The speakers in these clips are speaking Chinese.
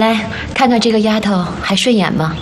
来看看这个丫头还顺眼吗？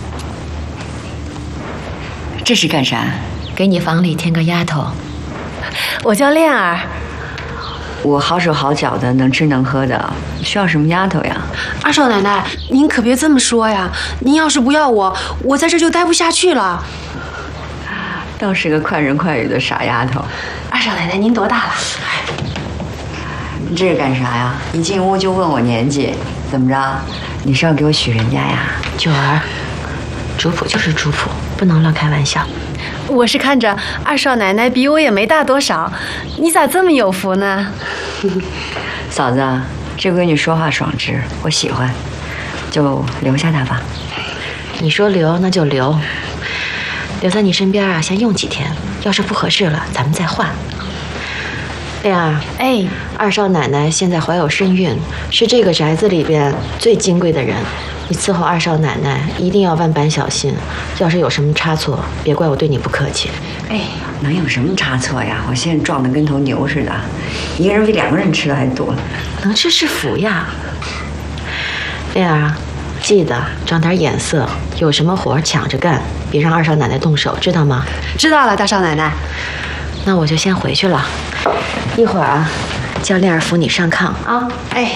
这是干啥？ 给你房里添个丫头。 我叫恋儿。 我好手好脚的，能吃能喝的，需要什么丫头呀？ 二少奶奶，您可别这么说呀！您要是不要我，我在这就待不下去了。 倒是个快人快语的傻丫头。 二少奶奶，您多大了？ 你这是干啥呀？一进屋就问我年纪，怎么着？你是要给我许人家呀？ 九儿，主仆就是主仆，不能乱开玩笑。 我是看着二少奶奶比我也没大多少，你咋这么有福呢？ 嫂子，这闺女说话爽直，我喜欢，就留下她吧。 你说留那就留，留在你身边啊，先用几天，要是不合适了，咱们再换。恋儿， 哎， 二少奶奶现在怀有身孕，是这个宅子里边最金贵的人。你伺候二少奶奶一定要万般小心，要是有什么差错，别怪我对你不客气。 哎，能有什么差错呀？我现在壮得跟头牛似的，一个人比2个人吃的还多。 能吃是福呀。恋儿，记得长点眼色，有什么活抢着干，别让二少奶奶动手，知道吗？ 知道了，大少奶奶。 那我就先回去了，一会儿啊，叫恋儿扶你上炕啊。 哎。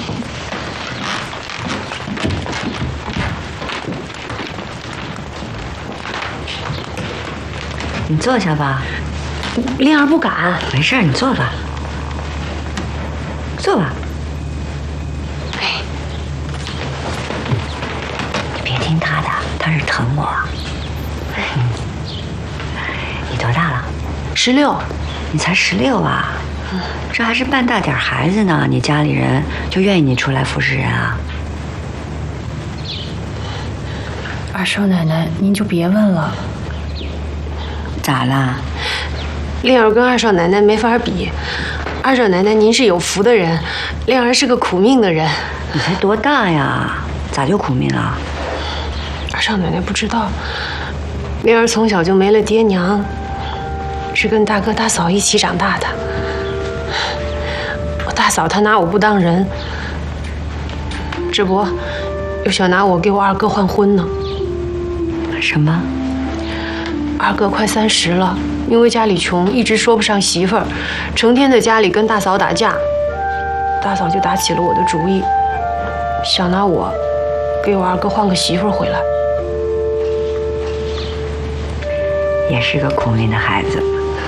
你坐下吧。 恋儿不敢。 没事，你坐吧。坐吧。 哎， 你别听他的，他是疼我。你多大了 ？16。 你才16啊？这还是半大点孩子呢，你家里人就愿意你出来服侍人啊？ 二少奶奶，您就别问了。 咋啦？ 恋儿跟二少奶奶没法比。二少奶奶您是有福的人，恋儿是个苦命的人。 你才多大呀？咋就苦命了？ 二少奶奶不知道，恋儿从小就没了爹娘，是跟大哥大嫂一起长大的。我大嫂她拿我不当人，这不又想拿我给我二哥换婚呢。 什么？ 二哥快30了，因为家里穷，一直说不上媳妇儿，成天在家里跟大嫂打架。大嫂就打起了我的主意，想拿我给我二哥换个媳妇儿回来。 也是个苦命的孩子。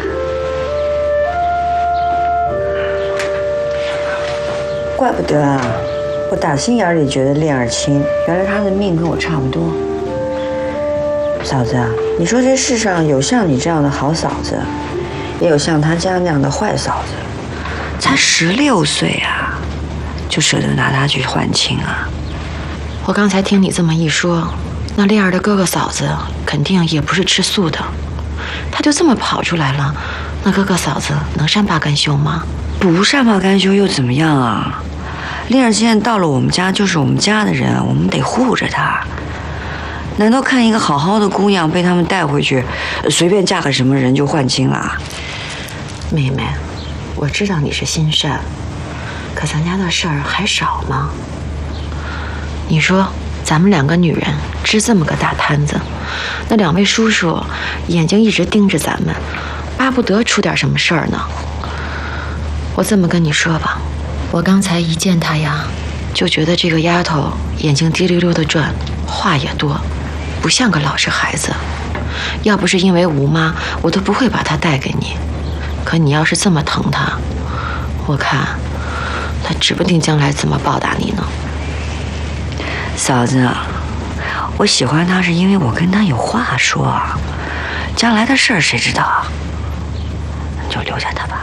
怪不得啊，我打心眼里觉得恋儿亲，原来她的命跟我差不多。嫂子，你说这世上有像你这样的好嫂子，也有像她家那样的坏嫂子。才16岁啊，就舍得拿她去换亲啊？ 我刚才听你这么一说，那恋儿的哥哥嫂子肯定也不是吃素的，他就这么跑出来了，那哥哥嫂子能善罢甘休吗？ 不善罢甘休又怎么样啊？恋儿现在到了我们家就是我们家的人，我们得护着她。难道看一个好好的姑娘被他们带回去，随便嫁个什么人就换亲了？ 妹妹，我知道你是心善，可咱家的事儿还少吗？你说咱们2个女人支这么个大摊子，那2位叔叔眼睛一直盯着咱们，巴不得出点什么事儿呢。我这么跟你说吧，我刚才一见她呀，就觉得这个丫头眼睛滴溜溜的转，话也多，不像个老实孩子。要不是因为吴妈，我都不会把她带给你。可你要是这么疼她，我看她指不定将来怎么报答你呢。 嫂子，我喜欢她是因为我跟她有话说，将来的事儿谁知道啊？就留下她吧。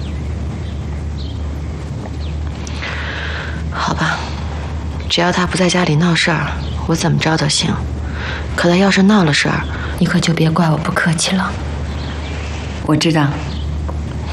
好吧，只要他不在家里闹事儿，我怎么着都行。可他要是闹了事儿，你可就别怪我不客气了。 我知道。